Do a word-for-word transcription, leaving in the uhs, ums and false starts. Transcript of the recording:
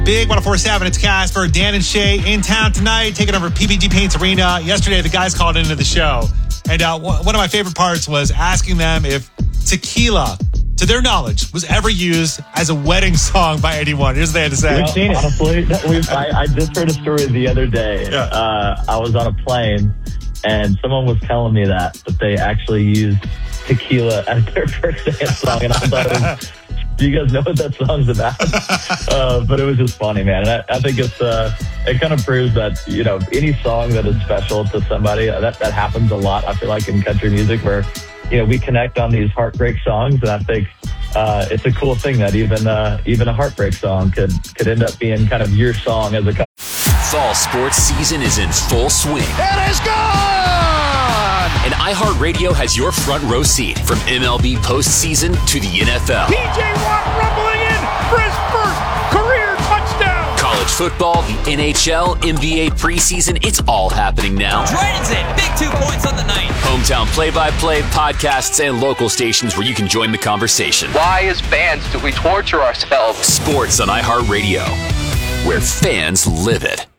Big one oh four point seven, it's Casper, Dan and Shay in town tonight, taking over P P G Paints Arena. Yesterday, the guys called into the show. And uh, one of my favorite parts was asking them if tequila, to their knowledge, was ever used as a wedding song by anyone. Here's what they had to say. We've seen it. Honestly, we've, I, I just heard a story the other day. Yeah. Uh, I was on a plane, and someone was telling me that, that they actually used tequila as their first dance song. And I thought it was... Do you guys know what that song's about? uh, but it was just funny, man. And I, I think it's uh, it kind of proves that, you know, any song that is special to somebody, uh, that, that happens a lot, I feel like, in country music where, you know, we connect on these heartbreak songs. And I think uh, it's a cool thing that even uh, even a heartbreak song could, could end up being kind of your song as a couple. Fall sports season is in full swing. It is gone! And iHeartRadio has your front row seat from M L B postseason to the N F L. T J Watt rumbling in for his first career touchdown. College football, the N H L, N B A preseason, it's all happening now. Dragons in, big two points on the night. Hometown play-by-play, podcasts, and local stations where you can join the conversation. Why, as fans, do we torture ourselves? Sports on iHeartRadio, where fans live it.